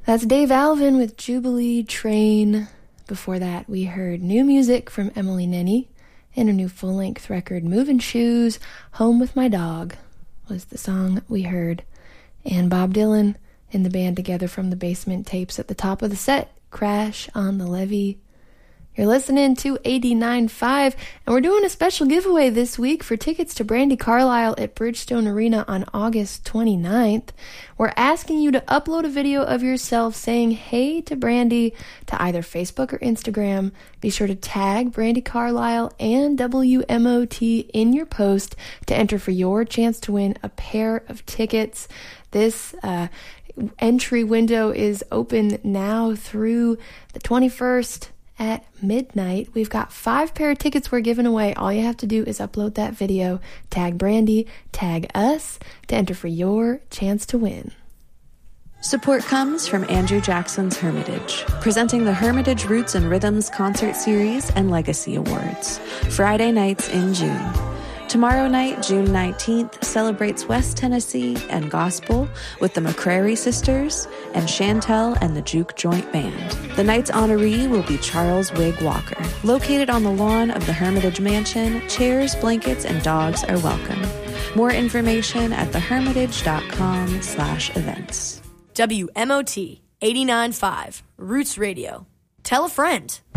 That's Dave Alvin with Jubilee Train. Before that, we heard new music from Emily Nenny and her new full-length record, Moving Shoes, Home with My Dog, was the song we heard. And Bob Dylan and the band together from the Basement Tapes at the top of the set, Crash on the Levee. You're listening to 89.5, and we're doing a special giveaway this week for tickets to Brandi Carlile at Bridgestone Arena on August 29th. We're asking you to upload a video of yourself saying hey to Brandi to either Facebook or Instagram. Be sure to tag Brandi Carlile and WMOT in your post to enter for your chance to win a pair of tickets. This entry window is open now through the 21st. At midnight. We've got 5 pair of tickets we're giving away. All you have to do is upload that video, tag Brandi, tag us to enter for your chance to win. Support comes from Andrew Jackson's Hermitage, presenting the Hermitage Roots and Rhythms Concert Series and Legacy Awards, Friday nights in June. Tomorrow night, June 19th, celebrates West Tennessee and gospel with the McCrary Sisters and Chantel and the Juke Joint Band. The night's honoree will be Charles Wig Walker. Located on the lawn of the Hermitage Mansion, chairs, blankets, and dogs are welcome. More information at thehermitage.com/events. WMOT 89.5 Roots Radio. Tell a friend.